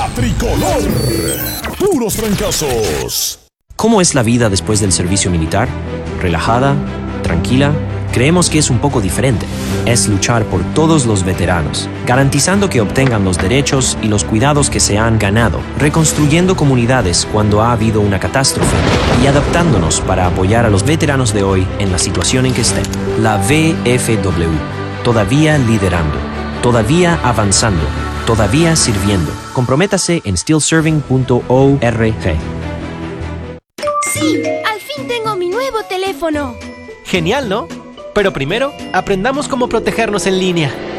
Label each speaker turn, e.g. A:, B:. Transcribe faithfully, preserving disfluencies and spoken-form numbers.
A: La Tricolor. Puros trancazos.
B: ¿Cómo es la vida después del servicio militar? ¿Relajada? ¿Tranquila? Creemos que es un poco diferente. Es luchar por todos los veteranos, garantizando que obtengan los derechos y los cuidados que se han ganado, reconstruyendo comunidades cuando ha habido una catástrofe y adaptándonos para apoyar a los veteranos de hoy en la situación en que estén. La V F W, todavía liderando, todavía avanzando, todavía sirviendo. Comprométase en still serving punto org.
C: ¡Sí! ¡Al fin tengo mi nuevo teléfono!
D: Genial, ¿no? Pero primero, aprendamos cómo protegernos en línea.